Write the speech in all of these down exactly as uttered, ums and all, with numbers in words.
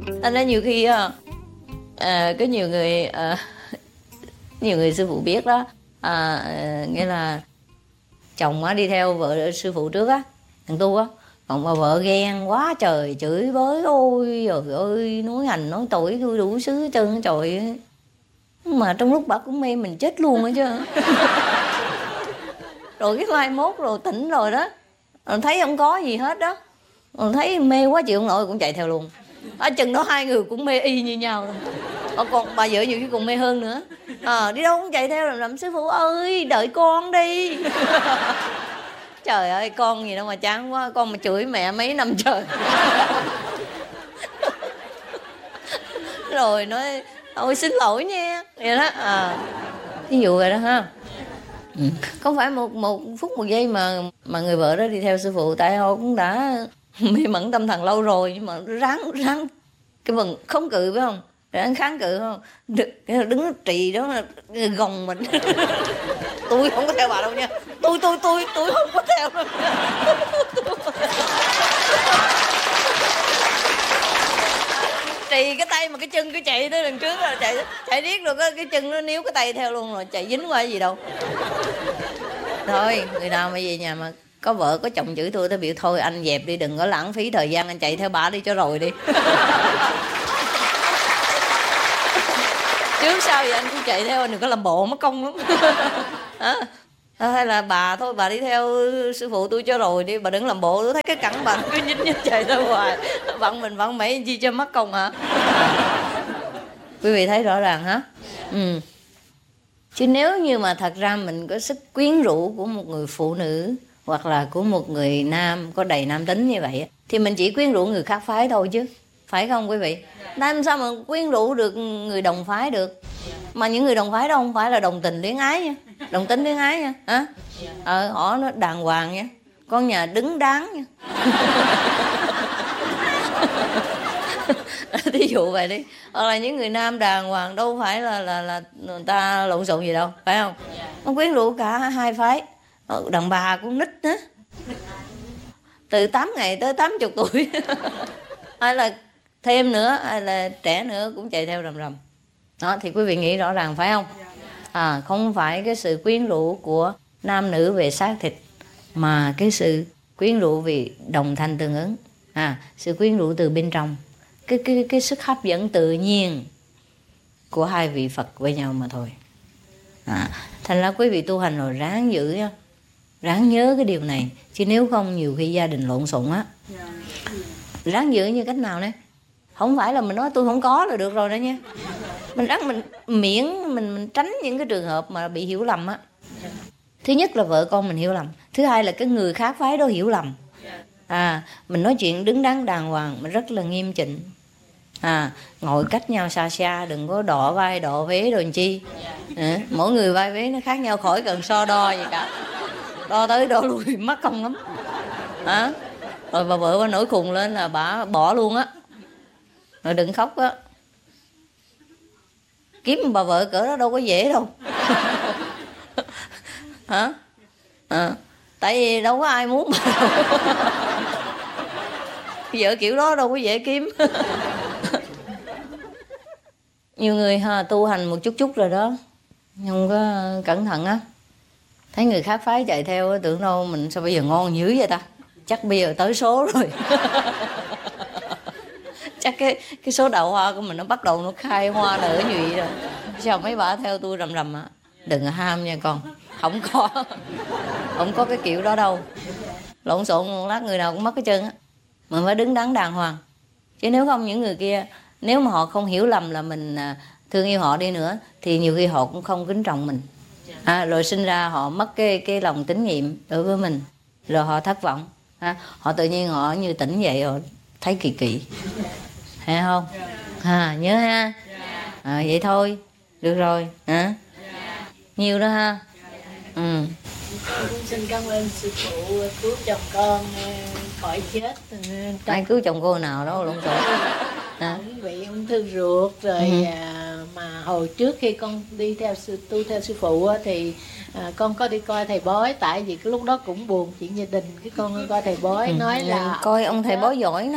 Anh nói nhiều khi á, à, có nhiều người à, nhiều người sư phụ biết đó, à, à, nghĩa là chồng á đi theo vợ sư phụ trước á, thằng tu á, còn bà vợ ghen quá trời, chửi bới, ôi trời ơi, nói hành nói tội tôi đủ xứ hết trơn trời. Mà trong lúc bà cũng mê mình chết luôn á chứ. Rồi cái mai mốt rồi tỉnh rồi đó, rồi thấy không có gì hết đó, rồi thấy mê quá chịu không nổi cũng chạy theo luôn. Ở chừng đó hai người cũng mê y như nhau. Ờ, còn bà vợ nhiều khi còn mê hơn nữa. À, đi đâu cũng chạy theo làm, làm sư phụ ơi đợi con đi. Trời ơi con gì đâu mà chán quá, con mà chửi mẹ mấy năm trời. Rồi nói ôi xin lỗi nha vậy đó. À, ví dụ vậy đó ha. Ừ. Không phải một một phút một giây mà mà người vợ đó đi theo sư phụ, tại họ cũng đã mê mẩn tâm thần lâu rồi, nhưng mà ráng ráng cái vần không cự phải không, ráng kháng cự không, đứng, đứng trì đó gồng mình. Tôi không có theo bà đâu nha, tôi tôi tôi tôi không có theo đâu. Trì cái tay mà cái chân cứ chạy tới đằng trước rồi chạy chạy riết rồi cái, cái chân nó níu cái tay theo luôn rồi, chạy dính qua gì đâu. Thôi người nào mà về nhà mà có vợ có chồng chửi tôi, tôi biểu thôi anh dẹp đi, đừng có lãng phí thời gian, anh chạy theo bà đi cho rồi đi. Trước sau vậy anh cứ chạy theo, anh đừng có làm bộ mất công lắm. À, hay là bà thôi bà đi theo sư phụ tôi cho rồi đi, bà đừng làm bộ, tôi thấy cái cẳng bà cứ nhích nhích chạy theo hoài, vặn mình vặn mấy chi cho mất công hả. Quý vị thấy rõ ràng hả? Ừ. Chứ nếu như mà thật ra mình có sức quyến rũ của một người phụ nữ hoặc là của một người nam có đầy nam tính như vậy thì mình chỉ quyến rũ người khác phái thôi chứ, phải không quý vị? Làm sao mà quyến rũ được người đồng phái được? Mà những người đồng phái đó không phải là đồng tình luyến ái nha, đồng tính luyến ái nha, hả? Ờ, họ nó đàng hoàng nha, con nhà đứng đắn nha. Thí dụ vậy đi, hoặc là những người nam đàng hoàng đâu phải là là là người ta lộn xộn gì đâu, phải không? Nó quyến rũ cả hai phái, đàn bà cũng nít nữa, từ tám ngày tới tám mươi tuổi. Hay là thêm nữa, hay là trẻ nữa cũng chạy theo rầm rầm. Đó thì quý vị nghĩ rõ ràng phải không? À, không phải cái sự quyến rũ của nam nữ về xác thịt, mà cái sự quyến rũ vì đồng thanh tương ứng, à, sự quyến rũ từ bên trong, cái cái cái sức hấp dẫn tự nhiên của hai vị Phật với nhau mà thôi. À, thành ra quý vị tu hành rồi ráng giữ nha, ráng nhớ cái điều này, chứ nếu không nhiều khi gia đình lộn xộn á. Ráng giữ như cách nào đấy? Không phải là mình nói tôi không có là được rồi đó nha. Mình ráng mình miễn mình mình tránh những cái trường hợp mà bị hiểu lầm á. Thứ nhất là vợ con mình hiểu lầm, thứ hai là cái người khác phái đó hiểu lầm. À, mình nói chuyện đứng đắn đàng hoàng, mình rất là nghiêm chỉnh. À, ngồi cách nhau xa xa, đừng có đọ vai đọ vế rồi chi. À, mỗi người vai vế nó khác nhau, khỏi cần so đo gì cả. Đo tới đo lui mất công lắm. À, rồi bà vợ bà nổi khùng lên là bà bỏ luôn á. Rồi đừng khóc á. Kiếm bà vợ cỡ đó đâu có dễ đâu. Hả? À, tại vì đâu có ai muốn bà đâu. Vợ kiểu đó đâu có dễ kiếm. Nhiều người ha, tu hành một chút chút rồi đó, không có cẩn thận á, thấy người khác phái chạy theo, tưởng đâu mình sao bây giờ ngon dữ vậy ta, chắc bây giờ tới số rồi. Chắc cái cái số đào hoa của mình nó bắt đầu nó khai hoa nở nhụy rồi. Sao mấy bà theo tôi rầm rầm á? Đừng ham nha con, không có, không có cái kiểu đó đâu. Lộn xộn một lát người nào cũng mất cái chân á, mình phải đứng đắn đàng hoàng. Chứ nếu không những người kia, nếu mà họ không hiểu lầm là mình thương yêu họ đi nữa, thì nhiều khi họ cũng không kính trọng mình. À, rồi sinh ra họ mất cái cái lòng tín nhiệm đối với mình, rồi họ thất vọng. À, họ tự nhiên họ như tỉnh dậy họ thấy kỳ kỳ, hay không? À, nhớ ha. À, vậy thôi, được rồi. À, nhiều đó ha. Ừ. Con cũng xin cảm ơn sư phụ cứu chồng con khỏi chết. Ai cứu chồng cô nào đó lộn xộn. À. Ông bị ung thư ruột rồi. Ừ. À, mà hồi trước khi con đi theo sư tu theo sư phụ thì à, con có đi coi thầy bói, tại vì cái lúc đó cũng buồn chuyện gia đình, cái con coi thầy bói. Ừ. Nói là coi ông thầy bói giỏi nữa không?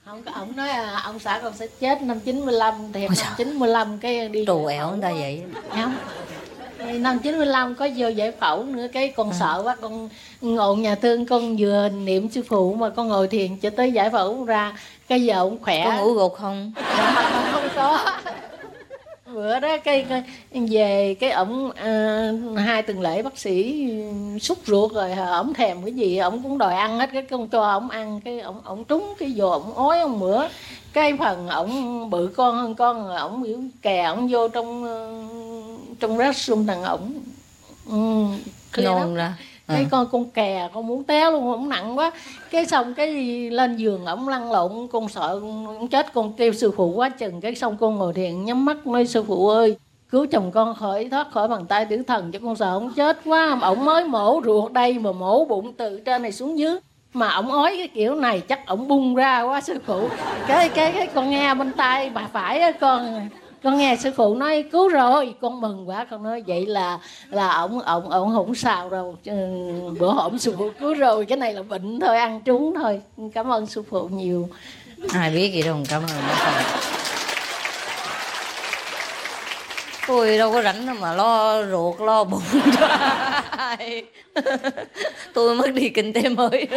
Không, ổng nói à, ông xã con sẽ chết năm chín mươi lăm, thiệt năm chín mươi lăm cái đi trù ẻo người ta vậy. Không, năm chín mươi lăm có vô giải phẫu nữa, cái con à. sợ quá, con ngồi nhà thương, con vừa niệm sư phụ mà con ngồi thiền cho tới giải phẫu ra, cái giờ ông khỏe. Có ngủ gục không? Không có. Bữa đó cái, cái về cái ổng à, hai tuần lễ bác sĩ sút ruột rồi, ổng thèm cái gì ổng cũng đòi ăn hết, cái con cho ổng ăn, cái ổng ổng trúng cái vô ổng ói ổng mửa, cái phần ổng bự con hơn con rồi ổng biểu kè ổng vô trong trong restroom thằng ổng nôn ra. Cái à. con con kè con muốn téo luôn, ổng nặng quá, cái xong cái lên giường ổng lăn lộn, con sợ con chết, con kêu sư phụ quá chừng, cái xong con ngồi thiền nhắm mắt nói sư phụ ơi cứu chồng con khỏi thoát khỏi bàn tay tử thần, cho con sợ ổng chết quá, ổng mới mổ ruột đây mà mổ bụng từ trên này xuống dưới mà ổng ói cái kiểu này chắc ổng bung ra quá sư phụ. Cái cái cái con nghe bên tai bà phải á, con con nghe sư phụ nói cứu rồi, con mừng quá, con nói vậy là là ổng ổng ổng không sao đâu, bữa hổm sư phụ cứu rồi, cái này là bệnh thôi, ăn trúng thôi. Cảm ơn sư phụ nhiều. Ai biết gì đâu, cảm ơn. Tôi đâu có rảnh đâu mà lo ruột lo bụng cho ai. Tôi mất đi kinh tế mới.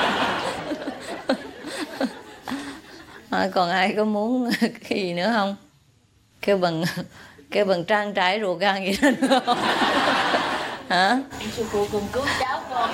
À, còn ai có muốn cái gì nữa không? Kêu bằng kêu bằng trang trải ruột gan vậy đó nữa không? Hả? Sư phụ cùng cứu cháu con.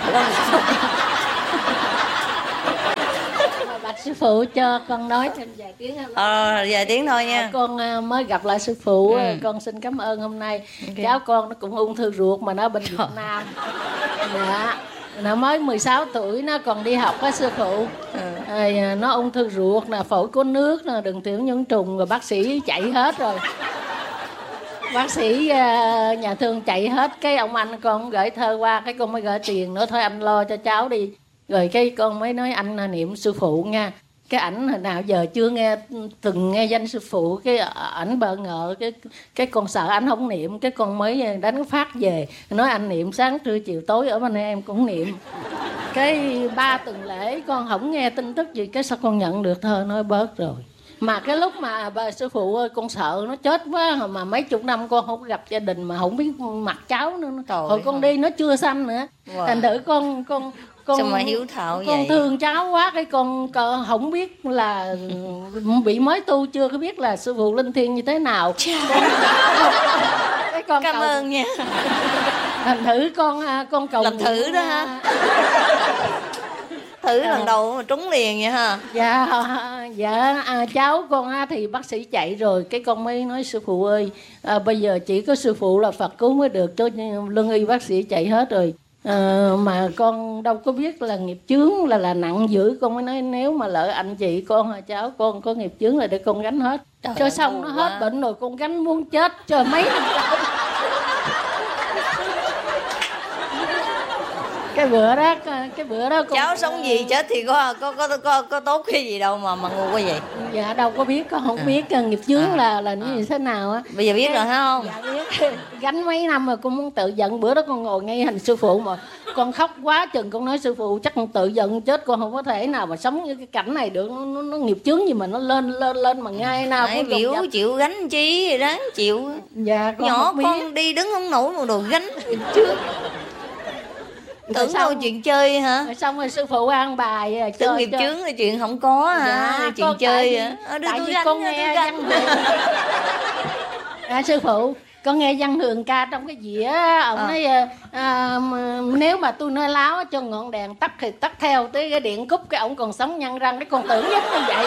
Bạch sư phụ cho con nói thêm vài tiếng. Ờ, vài tiếng thôi nha. À, con mới gặp lại sư phụ, ừ. Con xin cảm ơn hôm nay. Okay. Cháu con nó cũng ung thư ruột mà nó bên Việt Nam. Dạ. Nó mới mười sáu tuổi, nó còn đi học á sư phụ. Ừ. À, nó ung thư ruột nè, phổi có nước nè, đường tiểu nhiễm trùng, rồi bác sĩ chạy hết rồi. Bác sĩ uh, nhà thương chạy hết, cái ông anh con gửi thơ qua, cái con mới gửi tiền nữa, thôi anh lo cho cháu đi. Rồi cái con mới nói anh niệm sư phụ nha. Cái ảnh hồi nào giờ chưa nghe từng nghe danh sư phụ, cái ảnh bỡ ngỡ, cái cái con sợ ảnh không niệm, cái con mới đánh phát về nói anh niệm sáng trưa chiều tối ở bên em cũng niệm. Cái ba tuần lễ con không nghe tin tức gì, cái sao con nhận được thơ nói bớt rồi. Mà cái lúc mà bà sư phụ ơi, con sợ nó chết quá, mà mấy chục năm con không gặp gia đình mà không biết mặt cháu nữa. Trời hồi con đi nó chưa sanh nữa. Wow. Thành thử con con con, sao mà hiếu thảo con vậy? thương cháu quá, cái con, con không biết là bị mới tu, chưa có biết là sư phụ linh thiêng như thế nào. Cái con cảm cầu... ơn nha. Thành thử con con cầu làm thử đó ha. Thử à. Lần đầu mà trúng liền vậy ha. Dạ dạ à, cháu con thì bác sĩ chạy rồi, cái con mới nói sư phụ ơi, à, bây giờ chỉ có sư phụ là Phật cứu mới được, cho lương y bác sĩ chạy hết rồi. À, mà con đâu có biết là nghiệp chướng là là nặng dữ, con mới nói nếu mà lỡ anh chị con hay cháu con có nghiệp chướng là để con gánh hết. Trời cho xong nó hết quá. Bệnh rồi con gánh muốn chết cho mấy năm. Cái bữa đó cái bữa đó con... cháu sống gì chết thì có có có có, có tốt cái gì đâu mà mà ngu quá vậy. Dạ đâu có biết, con không à. biết nghiệp chướng à. là là như à. thế nào á. Bây giờ biết cái... rồi hả không? Dạ biết. Gánh mấy năm rồi con muốn tự giận, bữa đó con ngồi ngay hành sư phụ mà con khóc quá chừng, con nói sư phụ chắc con tự giận chết, con không có thể nào mà sống như cái cảnh này được, nó, nó, nó nghiệp chướng gì mà nó lên lên lên mà ngay nào cũng biểu chịu gánh chi đáng chịu. Dạ con nhỏ con đi đứng không nổi mà đồ gánh nghiệp chướng. Tưởng đâu chuyện chơi hả? Rồi xong rồi sư phụ ăn bài tưởng nghiệp chướng là chuyện không có hả? Dạ, chuyện chơi hả? Tại, tại vì con nghe văn hường. À, sư phụ con nghe văn hường ca trong cái dĩa ông à. nói à, nếu mà tôi nói láo cho ngọn đèn tắt thì tắt theo, tới cái điện cúp cái ổng còn sống nhăn răng, cái con tưởng giống như vậy.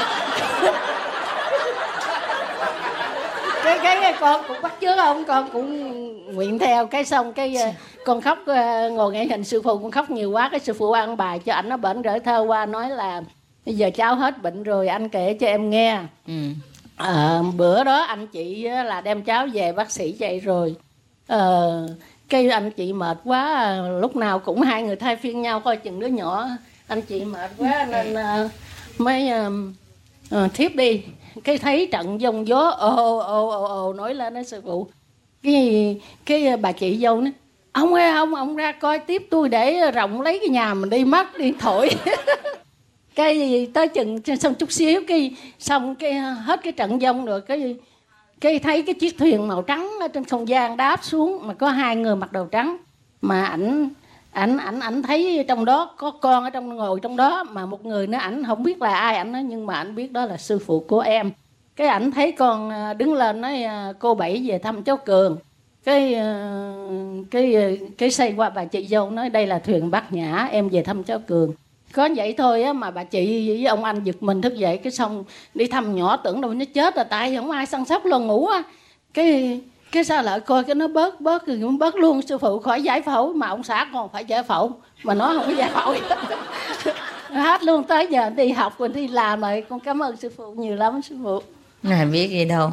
cái cái cái con cũng bắt chước ông, con cũng nguyện theo, cái xong cái con khóc, ngồi ngay hình sư phụ con khóc nhiều quá, cái sư phụ ăn bài cho ảnh, nó bệnh gửi thơ qua nói là bây giờ cháu hết bệnh rồi anh kể cho em nghe. Ừ. À, bữa đó anh chị là đem cháu về, bác sĩ chạy rồi. À, cái anh chị mệt quá, lúc nào cũng hai người thay phiên nhau coi chừng đứa nhỏ. Anh chị mệt quá nên uh, mới uh, uh, thiếp đi. Cái thấy trận giông gió ồ ồ ồ ồ nổi lên đó sư phụ. Cái cái bà chị dâu nói ông ơi ông ông ra coi tiếp tôi để rộng lấy cái nhà mình đi mất đi thổi. Cái tới chừng xong chút xíu cái xong cái hết cái trận vong rồi cái cái thấy cái chiếc thuyền màu trắng ở trên không gian đáp xuống mà có hai người mặc đồ trắng, mà ảnh ảnh ảnh ảnh thấy trong đó có con ở trong ngồi trong đó, mà một người nữa ảnh không biết là ai ảnh nói, nhưng mà ảnh biết đó là sư phụ của em. Cái ảnh thấy con đứng lên nói cô Bảy về thăm cháu Cường. Cái cái cái xây qua bà chị dâu nói đây là thuyền Bát Nhã, em về thăm cháu Cường. Có vậy thôi á mà bà chị với ông anh giật mình thức dậy, cái xong đi thăm nhỏ tưởng đâu nó chết rồi, tại không ai săn sóc lo ngủ á. Cái cái sao lại coi cái nó bớt bớt rồi bớt luôn, sư phụ khỏi giải phẫu mà ông xã còn phải giải phẫu mà nó không có giải phẫu hết luôn. Tới giờ đi học rồi đi làm rồi, con cảm ơn sư phụ nhiều lắm sư phụ. Này biết gì đâu.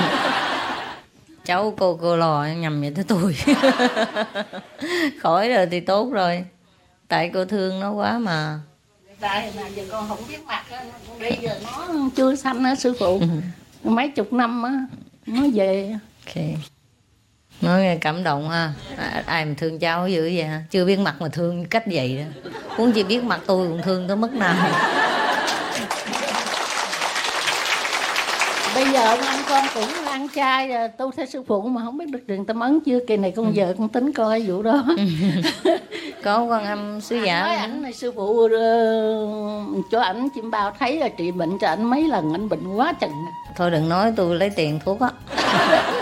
Cháu cô cô lò nhầm vậy tới tôi. Khỏi rồi thì tốt rồi, tại cô thương nó quá mà. Tại là giờ con không biết mặt á, bây giờ nó chưa sanh á sư phụ. Mấy chục năm á nó về. Ok, nói nghe cảm động ha. À, ai mà thương cháu dữ vậy ha, chưa biết mặt mà thương cách vậy đó. Muốn chỉ biết mặt tôi cũng thương tới mức nào. Bây giờ ông anh con cũng ăn chay rồi, tu theo sư phụ mà không biết được truyền tâm ấn chưa. Kỳ này con ừ. vợ con tính coi vụ đó. Có Quan Âm sứ giả nói ảnh này sư phụ uh, cho ảnh chim bao thấy là trị bệnh cho ảnh mấy lần, ảnh bệnh quá chừng. Thôi đừng nói tôi lấy tiền thuốc á.